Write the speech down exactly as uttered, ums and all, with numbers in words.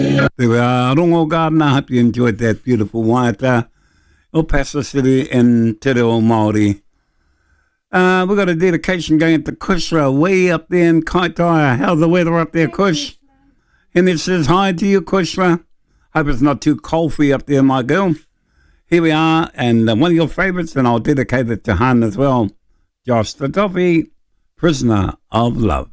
There we are, Rongo Garden. I hope you enjoyed that beautiful waiata. El Paso City and Te Reo Māori. Uh, we've got a dedication going to Kushra way up there in Kaitaia. How's the weather up there, Kush? And it says hi to you, Kushra. Hope it's not too cold for you up there, my girl. Here we are, and uh, one of your favourites, and I'll dedicate it to Han as well. Josh the Toffee, Prisoner of Love.